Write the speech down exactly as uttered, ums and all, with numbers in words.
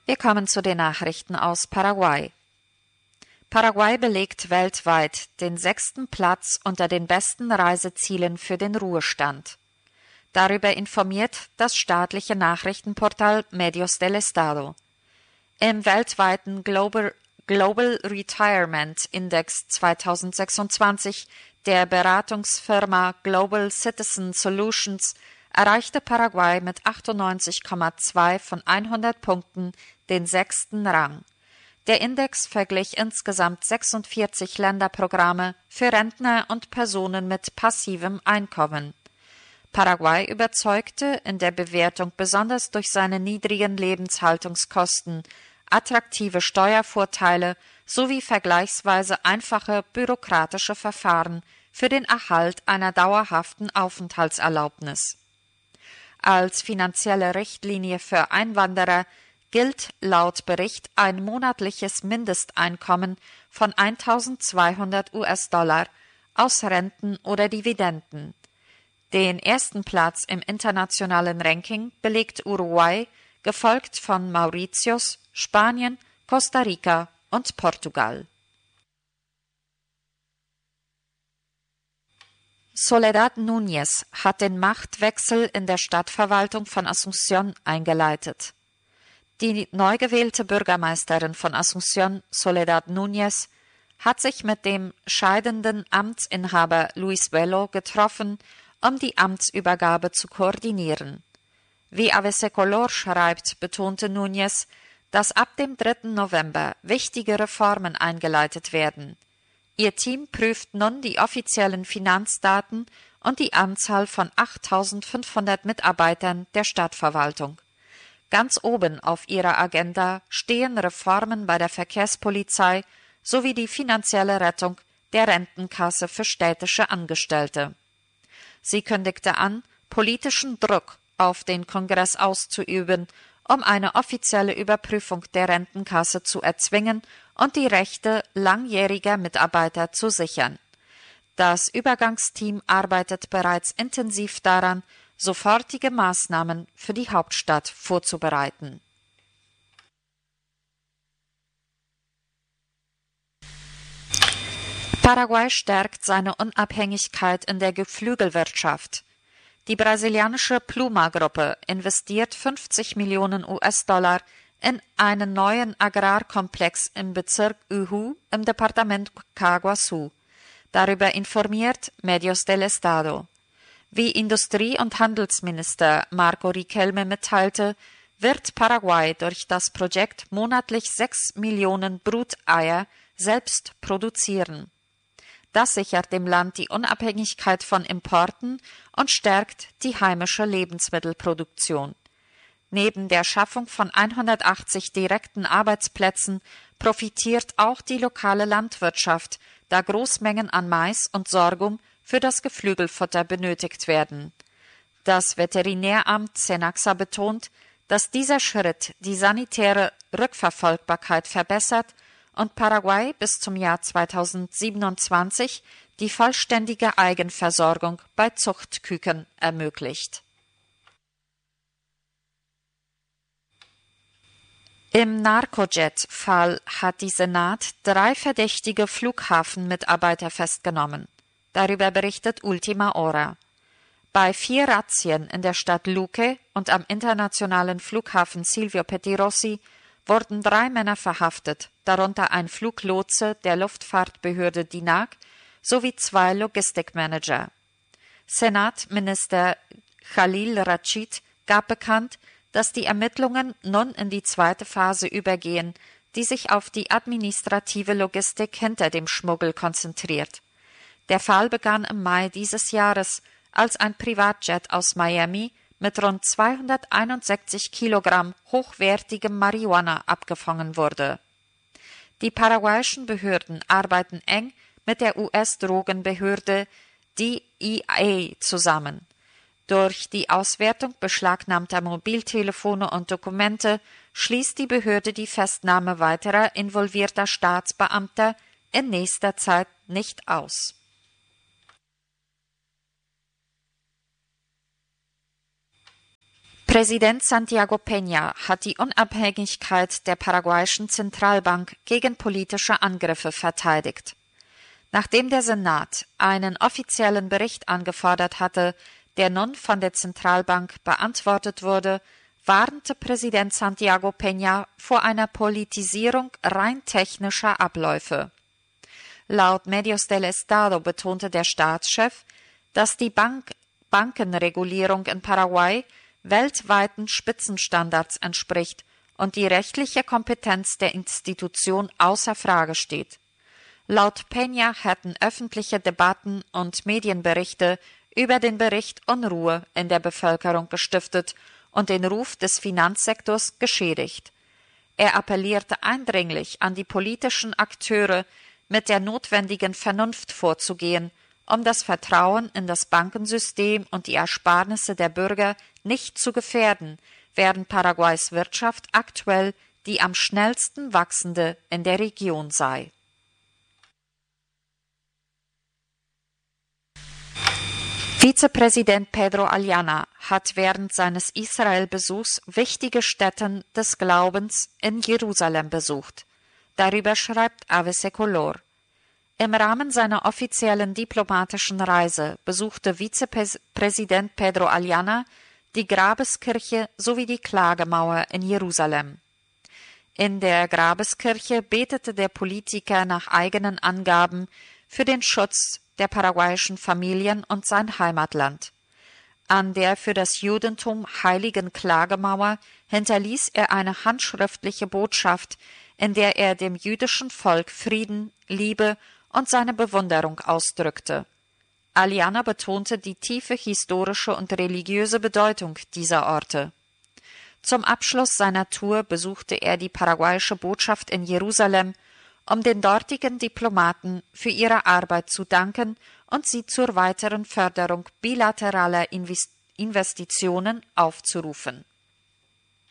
Wir kommen zu den Nachrichten aus Paraguay. Paraguay belegt weltweit den sechsten Platz unter den besten Reisezielen für den Ruhestand. Darüber informiert das staatliche Nachrichtenportal Medios del Estado. Im weltweiten Global, Global Retirement Index zweitausendsechsundzwanzig der Beratungsfirma Global Citizen Solutions erreichte Paraguay mit achtundneunzig Komma zwei von hundert Punkten den sechsten Rang. Der Index verglich insgesamt sechsundvierzig Länderprogramme für Rentner und Personen mit passivem Einkommen. Paraguay überzeugte in der Bewertung besonders durch seine niedrigen Lebenshaltungskosten, attraktive Steuervorteile sowie vergleichsweise einfache bürokratische Verfahren für den Erhalt einer dauerhaften Aufenthaltserlaubnis. Als finanzielle Richtlinie für Einwanderer gilt laut Bericht ein monatliches Mindesteinkommen von eintausendzweihundert US-Dollar aus Renten oder Dividenden. Den ersten Platz im internationalen Ranking belegt Uruguay, gefolgt von Mauritius, Spanien, Costa Rica und Portugal. Soledad Núñez hat den Machtwechsel in der Stadtverwaltung von Asunción eingeleitet. Die neu gewählte Bürgermeisterin von Asunción, Soledad Núñez, hat sich mit dem scheidenden Amtsinhaber Luis Bello getroffen, um die Amtsübergabe zu koordinieren. Wie A B C Color schreibt, betonte Núñez, dass ab dem dritten November wichtige Reformen eingeleitet werden. Ihr Team prüft nun die offiziellen Finanzdaten und die Anzahl von achttausendfünfhundert Mitarbeitern der Stadtverwaltung. Ganz oben auf ihrer Agenda stehen Reformen bei der Verkehrspolizei sowie die finanzielle Rettung der Rentenkasse für städtische Angestellte. Sie kündigte an, politischen Druck auf den Kongress auszuüben, um eine offizielle Überprüfung der Rentenkasse zu erzwingen und die Rechte langjähriger Mitarbeiter zu sichern. Das Übergangsteam arbeitet bereits intensiv daran, sofortige Maßnahmen für die Hauptstadt vorzubereiten. Paraguay stärkt seine Unabhängigkeit in der Geflügelwirtschaft. Die brasilianische Pluma-Gruppe investiert fünfzig Millionen US-Dollar in einen neuen Agrarkomplex im Bezirk Uhu im Departement Caguaçu. Darüber informiert Medios del Estado. Wie Industrie- und Handelsminister Marco Riquelme mitteilte, wird Paraguay durch das Projekt monatlich sechs Millionen Bruteier selbst produzieren. Das sichert dem Land die Unabhängigkeit von Importen und stärkt die heimische Lebensmittelproduktion. Neben der Schaffung von hundertachtzig direkten Arbeitsplätzen profitiert auch die lokale Landwirtschaft, da Großmengen an Mais und Sorghum für das Geflügelfutter benötigt werden. Das Veterinäramt Cenaxa betont, dass dieser Schritt die sanitäre Rückverfolgbarkeit verbessert und Paraguay bis zum Jahr zweitausendsiebenundzwanzig die vollständige Eigenversorgung bei Zuchtküken ermöglicht. Im Narcojet-Fall hat die Senat drei verdächtige Flughafenmitarbeiter festgenommen. Darüber berichtet Ultima Hora. Bei vier Razzien in der Stadt Luque und am internationalen Flughafen Silvio Pettirossi wurden drei Männer verhaftet, darunter ein Fluglotse der Luftfahrtbehörde D I N A G sowie zwei Logistikmanager. Senatminister Khalil Rachid gab bekannt, dass die Ermittlungen nun in die zweite Phase übergehen, die sich auf die administrative Logistik hinter dem Schmuggel konzentriert. Der Fall begann im Mai dieses Jahres, als ein Privatjet aus Miami mit rund zweihunderteinundsechzig Kilogramm hochwertigem Marihuana abgefangen wurde. Die paraguayischen Behörden arbeiten eng mit der U S-Drogenbehörde D E A zusammen. Durch die Auswertung beschlagnahmter Mobiltelefone und Dokumente schließt die Behörde die Festnahme weiterer involvierter Staatsbeamter in nächster Zeit nicht aus. Präsident Santiago Peña hat die Unabhängigkeit der paraguayischen Zentralbank gegen politische Angriffe verteidigt. Nachdem der Senat einen offiziellen Bericht angefordert hatte, der nun von der Zentralbank beantwortet wurde, warnte Präsident Santiago Peña vor einer Politisierung rein technischer Abläufe. Laut Medios del Estado betonte der Staatschef, dass die Bank Bankenregulierung in Paraguay weltweiten Spitzenstandards entspricht und die rechtliche Kompetenz der Institution außer Frage steht. Laut Peña hätten öffentliche Debatten und Medienberichte über den Bericht Unruhe in der Bevölkerung gestiftet und den Ruf des Finanzsektors geschädigt. Er appellierte eindringlich an die politischen Akteure, mit der notwendigen Vernunft vorzugehen, um das Vertrauen in das Bankensystem und die Ersparnisse der Bürger nicht zu gefährden, während Paraguays Wirtschaft aktuell die am schnellsten wachsende in der Region sei. Vizepräsident Pedro Aliana hat während seines Israel-Besuchs wichtige Stätten des Glaubens in Jerusalem besucht. Darüber schreibt A B C Color. Im Rahmen seiner offiziellen diplomatischen Reise besuchte Vizepräsident Pedro Aliana die Grabeskirche sowie die Klagemauer in Jerusalem. In der Grabeskirche betete der Politiker nach eigenen Angaben für den Schutz der paraguayischen Familien und sein Heimatland. An der für das Judentum heiligen Klagemauer hinterließ er eine handschriftliche Botschaft, in der er dem jüdischen Volk Frieden, Liebe und seine Bewunderung ausdrückte. Aliana betonte die tiefe historische und religiöse Bedeutung dieser Orte. Zum Abschluss seiner Tour besuchte er die paraguayische Botschaft in Jerusalem, um den dortigen Diplomaten für ihre Arbeit zu danken und sie zur weiteren Förderung bilateraler Investitionen aufzurufen.